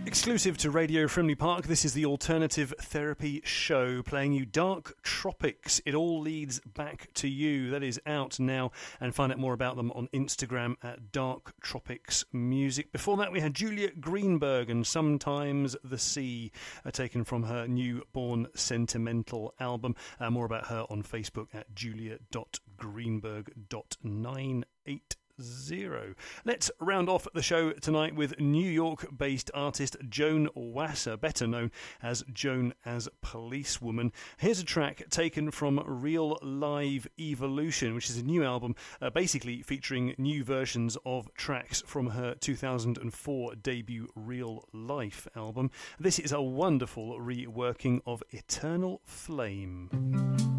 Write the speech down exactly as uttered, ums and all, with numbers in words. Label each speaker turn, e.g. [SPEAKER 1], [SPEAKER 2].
[SPEAKER 1] Exclusive to Radio Frimley Park, this is the Alternative Therapy Show, playing you Dark Tropics. It all leads back to you. That is out now, and find out more about them on Instagram at Dark Tropics Music. Before that, we had Juliet Greenberg and Sometimes the Sea, uh, taken from her Newborn Sentimental album. Uh, more about her on Facebook at juliet dot greenberg dot nine eight zero. Let's round off the show tonight with New York-based artist Joan Wasser, better known as Joan as Policewoman. Here's a track taken from Real Live Evolution, which is a new album uh, basically featuring new versions of tracks from her two thousand four debut Real Life album. This is a wonderful reworking of Eternal Flame.